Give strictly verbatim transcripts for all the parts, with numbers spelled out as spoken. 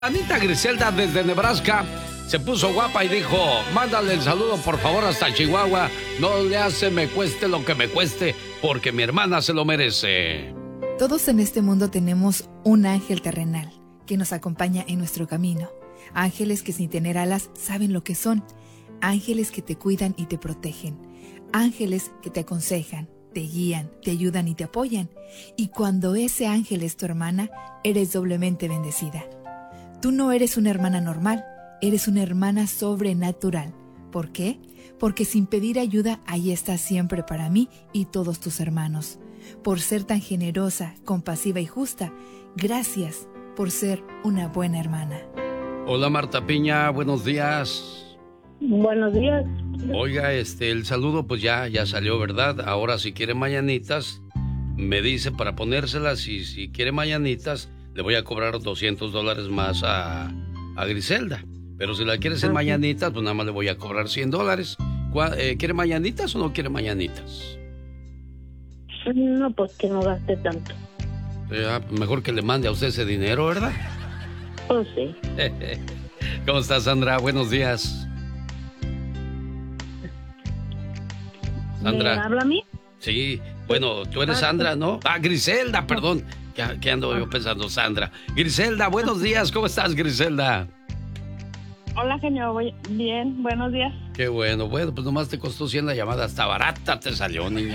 Anita Griselda desde Nebraska se puso guapa y dijo, mándale el saludo por favor hasta Chihuahua. No le hace me cueste lo que me cueste, porque mi hermana se lo merece. Todos en este mundo tenemos un ángel terrenal que nos acompaña en nuestro camino. Ángeles que sin tener alas saben lo que son. Ángeles que te cuidan y te protegen. Ángeles que te aconsejan, te guían, te ayudan y te apoyan. Y cuando ese ángel es tu hermana, eres doblemente bendecida. Tú no eres una hermana normal, eres una hermana sobrenatural. ¿Por qué? Porque sin pedir ayuda, ahí estás siempre para mí y todos tus hermanos. Por ser tan generosa, compasiva y justa, gracias por ser una buena hermana. Hola Marta Piña, buenos días. Buenos días. Oiga, este, el saludo pues ya, ya salió, ¿verdad? Ahora si quiere mañanitas, me dice para ponérselas y si quiere mañanitas, le voy a cobrar doscientos dólares más a, a Griselda. Pero si la quieres en mañanitas, pues nada más le voy a cobrar cien dólares. Eh, ¿Quiere mañanitas o no quiere mañanitas? No, pues que no gaste tanto. Ya, mejor que le mande a usted ese dinero, ¿verdad? Pues sí. ¿Cómo estás, Sandra? Buenos días. Sandra. ¿Me habla a mí? Sí, bueno, tú eres Sandra, ¿no? Ah, Griselda, perdón. ¿Qué, qué ando yo pensando, Sandra? Griselda, buenos días. ¿Cómo estás, Griselda? Hola, genio. Bien, buenos días. Qué bueno. Bueno, pues nomás te costó cien la llamada. Hasta barata te salió, niña.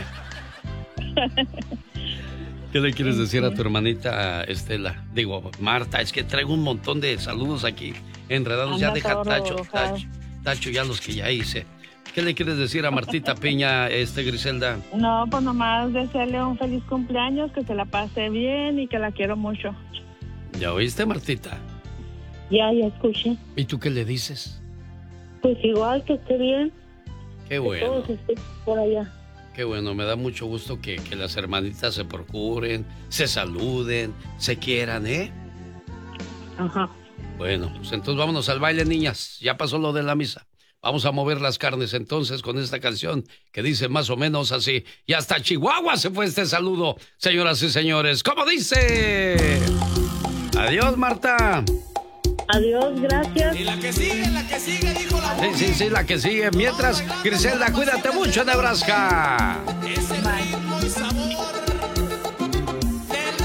¿Qué le quieres decir a tu hermanita Estela? Digo, Marta, es que traigo un montón de saludos aquí enredados. Anda, ya deja tacho, tacho, tacho ya los que ya hice. ¿Qué le quieres decir a Martita Piña, este Griselda? No, pues nomás desearle un feliz cumpleaños, que se la pase bien y que la quiero mucho. ¿Ya oíste, Martita? Ya, ya escuché. ¿Y tú qué le dices? Pues igual, que esté bien. Qué bueno. Que todos estén por allá. Qué bueno, me da mucho gusto que, que las hermanitas se procuren, se saluden, se quieran, ¿eh? Ajá. Bueno, pues entonces vámonos al baile, niñas. Ya pasó lo de la misa. Vamos a mover las carnes entonces con esta canción que dice más o menos así. Y hasta Chihuahua se fue este saludo, señoras y señores. ¿Cómo dice? Adiós, Marta. Adiós, gracias. Y la que sigue, la que sigue, dijo la voz. Sí, sí, sí, la que sigue. Mientras, Griselda, cuídate mucho, Nebraska. Es el ritmo y sabor del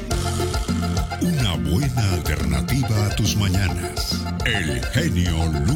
riqui-ti-triqui. Una buena alternativa a tus mañanas. El genio Lucas.